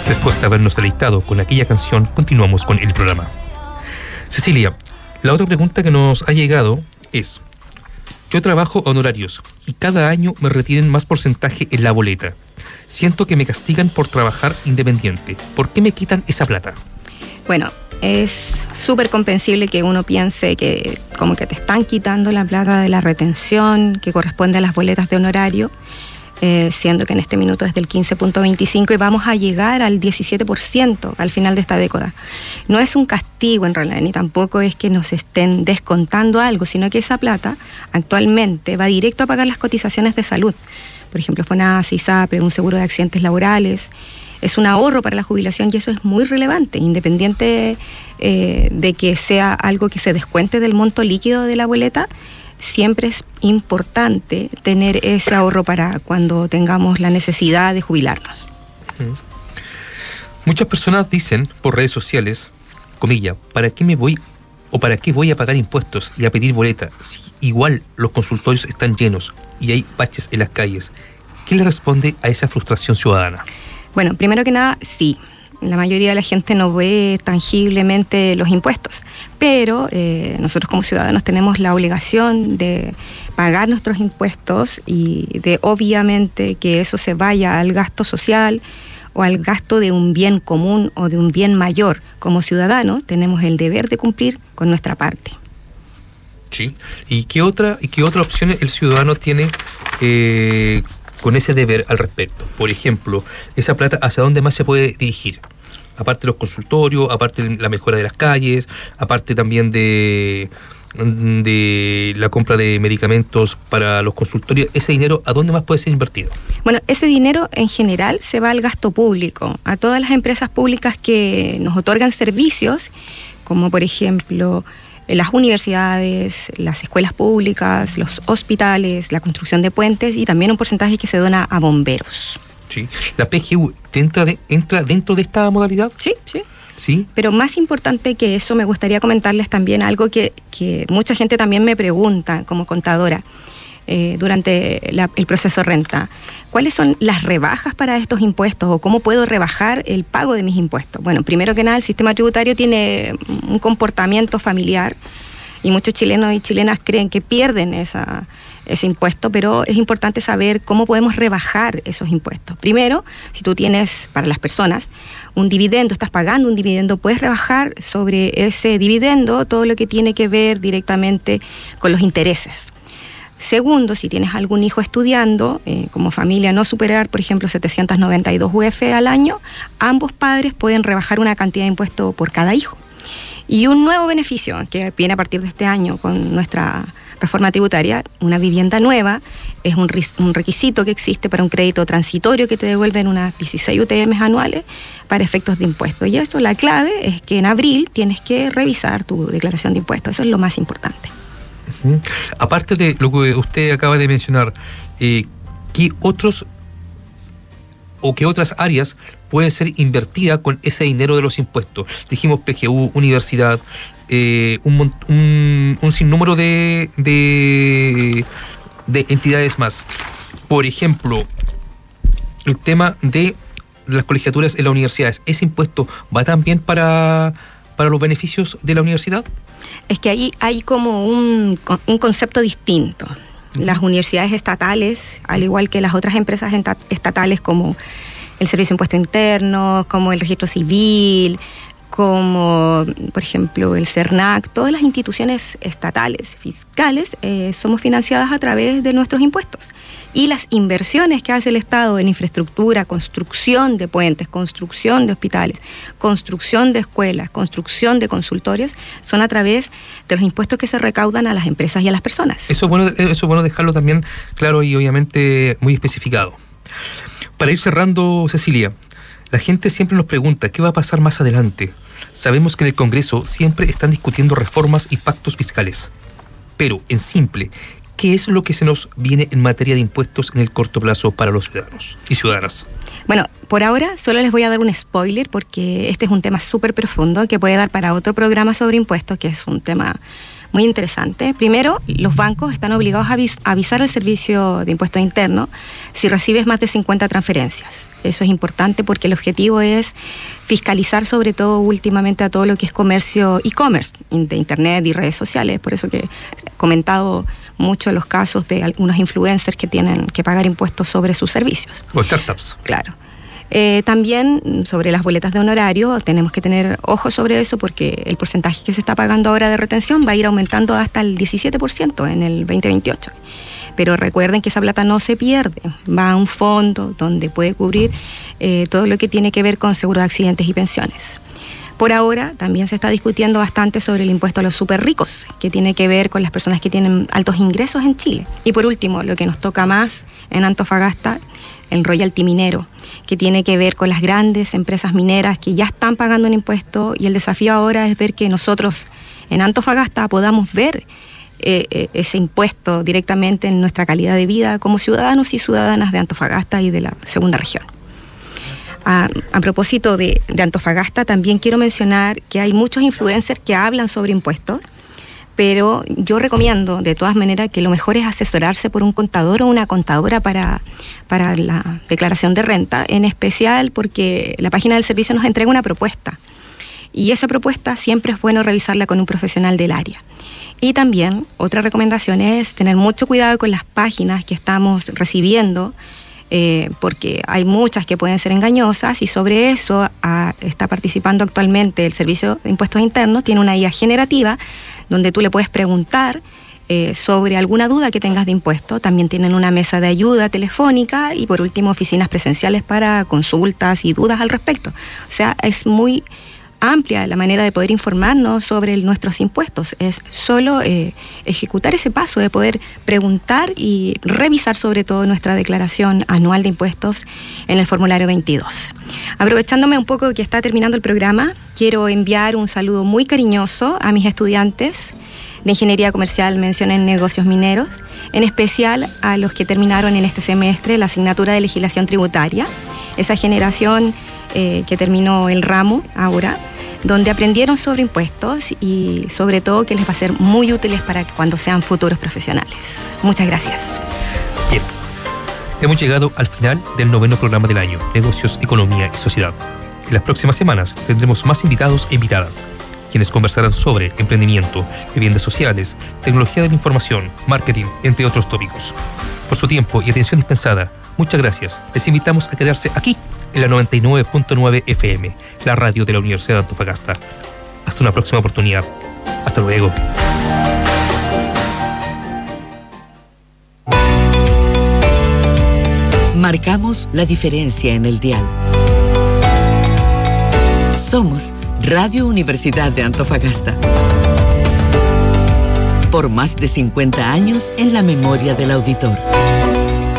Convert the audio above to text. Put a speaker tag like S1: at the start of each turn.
S1: Después de habernos deleitado con aquella canción, continuamos con el programa. Cecilia, la otra pregunta que nos ha llegado es: yo trabajo a honorarios y cada año me retienen más porcentaje en la boleta. Siento que me castigan por trabajar independiente. ¿Por qué me quitan esa plata?
S2: Bueno, es súper comprensible que uno piense que como que te están quitando la plata de la retención que corresponde a las boletas de honorario, siendo que en este minuto es del 15.25 y vamos a llegar al 17% al final de esta década. No es un castigo en realidad, ni tampoco es que nos estén descontando algo, sino que esa plata actualmente va directo a pagar las cotizaciones de salud. Por ejemplo, FONASA, ISAPRE, un seguro de accidentes laborales. Es un ahorro para la jubilación y eso es muy relevante, independiente de que sea algo que se descuente del monto líquido de la boleta. Siempre es importante tener ese ahorro para cuando tengamos la necesidad de jubilarnos.
S1: Muchas personas dicen por redes sociales, comilla, ¿para qué me voy o para qué voy a pagar impuestos y a pedir boleta si igual los consultorios están llenos y hay baches en las calles? ¿Qué le responde a esa frustración ciudadana?
S2: Bueno, primero que nada, sí. La mayoría de la gente no ve tangiblemente los impuestos, pero nosotros como ciudadanos tenemos la obligación de pagar nuestros impuestos y de obviamente que eso se vaya al gasto social o al gasto de un bien común o de un bien mayor. Como ciudadanos tenemos el deber de cumplir con nuestra parte.
S1: Sí. ¿Y qué otra opción el ciudadano tiene con ese deber al respecto? Por ejemplo, esa plata, ¿hacia dónde más se puede dirigir? Aparte de los consultorios, aparte de la mejora de las calles, aparte también de la compra de medicamentos para los consultorios, ¿ese dinero a dónde más puede ser invertido?
S2: Bueno, ese dinero en general se va al gasto público, a todas las empresas públicas que nos otorgan servicios, como por ejemplo las universidades, las escuelas públicas, los hospitales, la construcción de puentes y también un porcentaje que se dona a bomberos.
S1: Sí. ¿La PGU entra dentro de esta modalidad?
S2: Sí, sí.
S1: ¿Sí?
S2: Pero más importante que eso, me gustaría comentarles también algo que mucha gente también me pregunta como contadora durante el proceso de renta. ¿Cuáles son las rebajas para estos impuestos o cómo puedo rebajar el pago de mis impuestos? Bueno, primero que nada, el sistema tributario tiene un comportamiento familiar y muchos chilenos y chilenas creen que pierden ese impuesto, pero es importante saber cómo podemos rebajar esos impuestos. Primero, si tú tienes, para las personas, un dividendo, estás pagando un dividendo, puedes rebajar sobre ese dividendo todo lo que tiene que ver directamente con los intereses. Segundo, si tienes algún hijo estudiando, como familia no superar, por ejemplo, 792 UF al año, ambos padres pueden rebajar una cantidad de impuesto por cada hijo. Y un nuevo beneficio que viene a partir de este año con nuestra reforma tributaria, una vivienda nueva, es un requisito que existe para un crédito transitorio que te devuelven unas 16 UTM anuales para efectos de impuestos. Y eso, la clave es que en abril tienes que revisar tu declaración de impuestos. Eso es lo más importante.
S1: Uh-huh. Aparte de lo que usted acaba de mencionar, ¿qué otras áreas puede ser invertida con ese dinero de los impuestos? Dijimos PGU, universidad, un sinnúmero de entidades más. Por ejemplo, el tema de las colegiaturas en las universidades. ¿Ese impuesto va también para los beneficios de la universidad?
S2: Es que ahí hay como un concepto distinto. Las universidades estatales, al igual que las otras empresas estatales como el Servicio de Impuestos Internos, como el Registro Civil, como por ejemplo el CERNAC, todas las instituciones estatales, fiscales, somos financiadas a través de nuestros impuestos. Y las inversiones que hace el Estado en infraestructura, construcción de puentes, construcción de hospitales, construcción de escuelas, construcción de consultorios, son a través de los impuestos que se recaudan a las empresas y a las personas.
S1: Eso es bueno dejarlo también claro y obviamente muy especificado. Para ir cerrando, Cecilia, la gente siempre nos pregunta qué va a pasar más adelante. Sabemos que en el Congreso siempre están discutiendo reformas y pactos fiscales. Pero, en simple, ¿qué es lo que se nos viene en materia de impuestos en el corto plazo para los ciudadanos y ciudadanas?
S2: Bueno, por ahora solo les voy a dar un spoiler porque este es un tema súper profundo que puede dar para otro programa sobre impuestos, que es un tema muy interesante. Primero, los bancos están obligados a avisar al Servicio de Impuestos Internos si recibes más de 50 transferencias. Eso es importante porque el objetivo es fiscalizar sobre todo últimamente a todo lo que es comercio e-commerce de internet y redes sociales. Por eso que he comentado mucho los casos de algunos influencers que tienen que pagar impuestos sobre sus servicios.
S1: O startups.
S2: Claro. También sobre las boletas de honorario tenemos que tener ojo sobre eso porque el porcentaje que se está pagando ahora de retención va a ir aumentando hasta el 17% en el 2028. Pero recuerden que esa plata no se pierde, va a un fondo donde puede cubrir todo lo que tiene que ver con seguro de accidentes y pensiones. Por ahora también se está discutiendo bastante sobre el impuesto a los súper ricos, que tiene que ver con las personas que tienen altos ingresos en Chile. Y por último, lo que nos toca más en Antofagasta, el royalty minero, que tiene que ver con las grandes empresas mineras que ya están pagando un impuesto, y el desafío ahora es ver que nosotros en Antofagasta podamos ver ese impuesto directamente en nuestra calidad de vida como ciudadanos y ciudadanas de Antofagasta y de la segunda región. A propósito de Antofagasta, también quiero mencionar que hay muchos influencers que hablan sobre impuestos, pero yo recomiendo de todas maneras que lo mejor es asesorarse por un contador o una contadora para la declaración de renta, en especial porque la página del servicio nos entrega una propuesta y esa propuesta siempre es bueno revisarla con un profesional del área. Y también otra recomendación es tener mucho cuidado con las páginas que estamos recibiendo, porque hay muchas que pueden ser engañosas, y sobre eso está participando actualmente el Servicio de Impuestos Internos. Tiene una IA generativa donde tú le puedes preguntar sobre alguna duda que tengas de impuesto. También tienen una mesa de ayuda telefónica y por último oficinas presenciales para consultas y dudas al respecto. O sea, es muy amplia la manera de poder informarnos sobre nuestros impuestos. Es solo ejecutar ese paso de poder preguntar y revisar sobre todo nuestra declaración anual de impuestos en el formulario 22. Aprovechándome un poco que está terminando el programa, quiero enviar un saludo muy cariñoso a mis estudiantes de Ingeniería Comercial, mención en Negocios Mineros, en especial a los que terminaron en este semestre la asignatura de Legislación Tributaria, esa generación que terminó el ramo ahora, donde aprendieron sobre impuestos y sobre todo que les va a ser muy útiles para cuando sean futuros profesionales. Muchas gracias.
S1: Bien, hemos llegado al final del 9º programa del año, Negocios, Economía y Sociedad. En las próximas semanas tendremos más invitados e invitadas, quienes conversarán sobre emprendimiento, viviendas sociales, tecnología de la información, marketing, entre otros tópicos. Por su tiempo y atención dispensada, muchas gracias. Les invitamos a quedarse aquí en la 99.9 FM, la radio de la Universidad de Antofagasta. Hasta una próxima oportunidad. Hasta luego.
S3: Marcamos la diferencia en el dial. Somos Radio Universidad de Antofagasta. Por más de 50 años en la memoria del auditor.